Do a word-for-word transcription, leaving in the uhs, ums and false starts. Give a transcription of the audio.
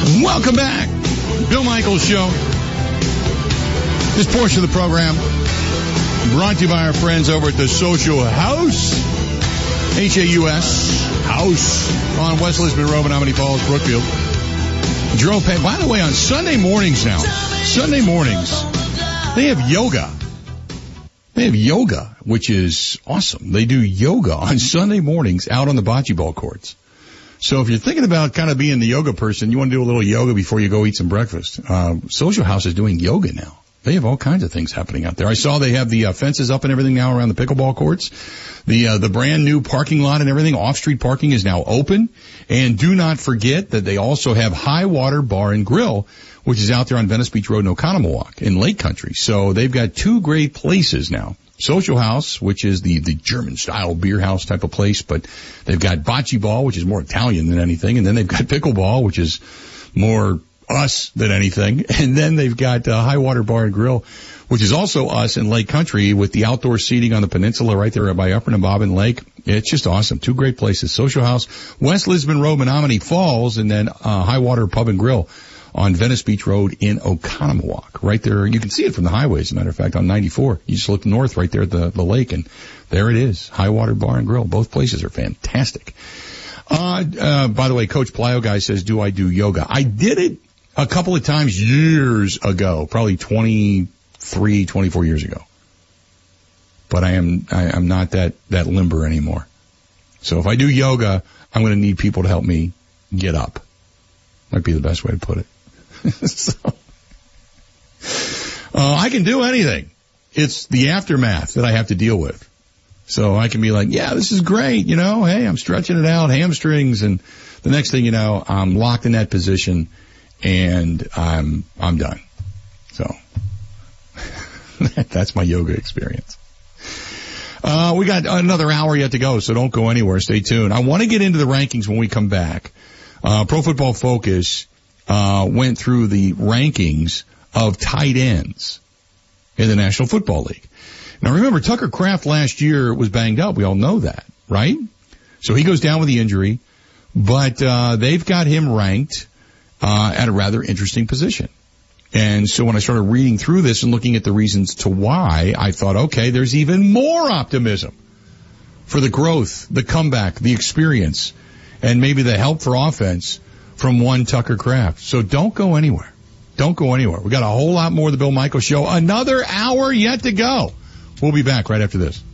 Welcome back. Bill Michaels Show. This portion of the program brought to you by our friends over at the Social House. H A U S. House. On West Lisbon Road, Menominee Falls, Brookfield. Drove past. By the way, on Sunday mornings now, Sunday mornings, they have yoga. They have yoga, which is awesome. They do yoga on Sunday mornings out on the bocce ball courts. So if you're thinking about kind of being the yoga person, you want to do a little yoga before you go eat some breakfast. Uh, Social House is doing yoga now. They have all kinds of things happening out there. I saw they have the uh, fences up and everything now around the pickleball courts. The uh, the brand new parking lot and everything, off-street parking is now open. And do not forget that they also have High Water Bar and Grill, which is out there on Venice Beach Road in Oconomowoc in Lake Country. So they've got two great places now. Social House, which is the, the German-style beer house type of place, but they've got bocce ball, which is more Italian than anything, and then they've got pickleball, which is more us than anything, and then they've got uh, High Water Bar and Grill, which is also us in Lake Country with the outdoor seating on the peninsula right there by Upper Nabobbin Lake. It's just awesome. Two great places. Social House, West Lisbon Road, Menominee Falls, and then uh, High Water Pub and Grill on Venice Beach Road in Oconomowoc. Right there, you can see it from the highway, as a matter of fact, on ninety-four. You just look north right there at the, the lake, and there it is, High Water Bar and Grill. Both places are fantastic. Uh, uh, by the way, Coach Plyo guy says, do I do yoga? I did it a couple of times years ago, probably twenty-three, twenty-four years ago. But I am, I, I'm not that, that limber anymore. So if I do yoga, I'm going to need people to help me get up. Might be the best way to put it. so, uh, I can do anything. It's the aftermath that I have to deal with. So I can be like, yeah, this is great. You know, hey, I'm stretching it out, hamstrings. And the next thing you know, I'm locked in that position and I'm, I'm done. So that's my yoga experience. Uh, we got another hour yet to go, so don't go anywhere. Stay tuned. I want to get into the rankings when we come back. Uh, Pro Football Focus, uh, went through the rankings of tight ends in the National Football League. Now remember, Tucker Kraft last year was banged up. We all know that, right? So he goes down with the injury, but, uh, they've got him ranked, uh, at a rather interesting position. And so when I started reading through this and looking at the reasons to why, I thought, okay, there's even more optimism for the growth, the comeback, the experience, and maybe the help for offense from one Tucker Kraft. So don't go anywhere. Don't go anywhere. We got a whole lot more of the Bill Michaels Show. Another hour yet to go. We'll be back right after this.